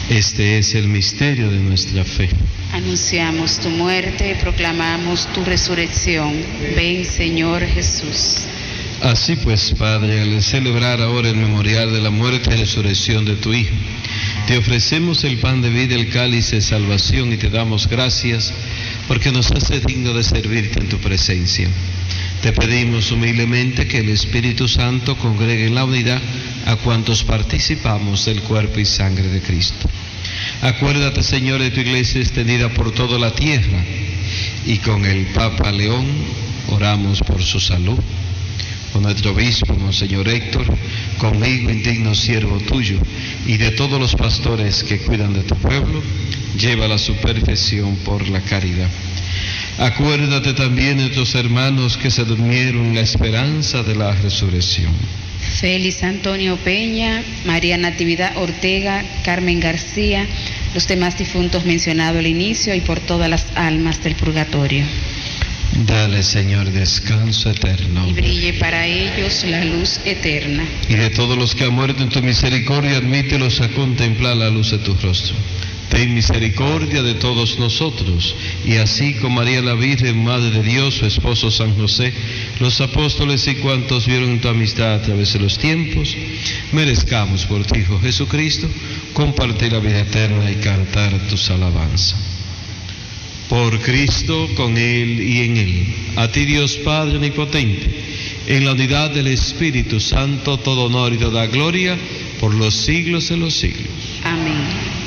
Este es el misterio de nuestra fe. Anunciamos tu muerte, proclamamos tu resurrección. Ven, Señor Jesús. Así pues, Padre, al celebrar ahora el memorial de la muerte y resurrección de tu Hijo, te ofrecemos el pan de vida, el cáliz de salvación, y te damos gracias porque nos hace digno de servirte en tu presencia. Te pedimos humildemente que el Espíritu Santo congregue en la unidad a cuantos participamos del cuerpo y sangre de Cristo. Acuérdate, Señor, de tu iglesia extendida por toda la tierra, y con el Papa León oramos por su salud. Con nuestro obispo, Monseñor Héctor, conmigo, indigno siervo tuyo, y de todos los pastores que cuidan de tu pueblo, llévala a su perfección por la caridad. Acuérdate también de tus hermanos que se durmieron en la esperanza de la resurrección. Félix Antonio Peña, María Natividad Ortega, Carmen García, los demás difuntos mencionados al inicio, y por todas las almas del purgatorio. Dale, Señor, descanso eterno. Y brille para ellos la luz eterna. Y de todos los que han muerto en tu misericordia, admítelos a contemplar la luz de tu rostro. Ten misericordia de todos nosotros, y así con María la Virgen, Madre de Dios, su esposo San José, los apóstoles y cuantos vieron tu amistad a través de los tiempos, merezcamos por tu Hijo Jesucristo compartir la vida eterna y cantar tus alabanzas. Por Cristo, con Él y en Él, a ti Dios Padre Omnipotente, en la unidad del Espíritu Santo, todo honor y toda gloria, por los siglos de los siglos. Amén.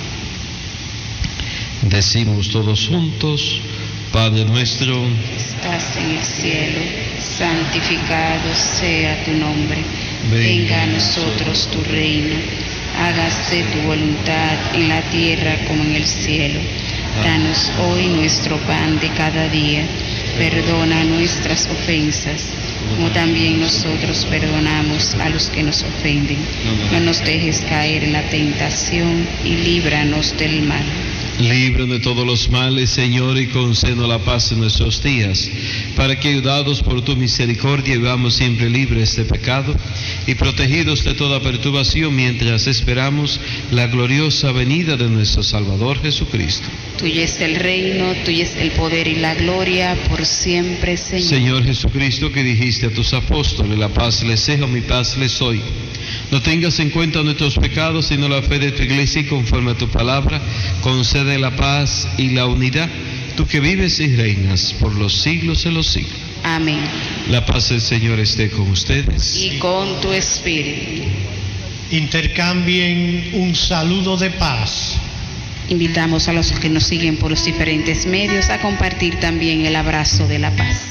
Decimos todos juntos: Padre nuestro, estás en el cielo, santificado sea tu nombre. Venga a nosotros tu reino. Hágase tu voluntad en la tierra como en el cielo. Danos hoy nuestro pan de cada día. Perdona nuestras ofensas, como también nosotros perdonamos a los que nos ofenden. No nos dejes caer en la tentación y líbranos del mal. Líbranos de todos los males, Señor, y concédenos la paz en nuestros días, para que, ayudados por tu misericordia, vivamos siempre libres de pecado y protegidos de toda perturbación, mientras esperamos la gloriosa venida de nuestro Salvador Jesucristo. Tuyo es el reino, tuyo es el poder y la gloria, por siempre, Señor. Señor Jesucristo, que dijiste a tus apóstoles: la paz les dejo, mi paz les doy. No tengas en cuenta nuestros pecados, sino la fe de tu iglesia, y conforme a tu palabra, concede la paz y la unidad, tú que vives y reinas por los siglos de los siglos. Amén. La paz del Señor esté con ustedes. Y con tu espíritu. Intercambien un saludo de paz. Invitamos a los que nos siguen por los diferentes medios a compartir también el abrazo de la paz.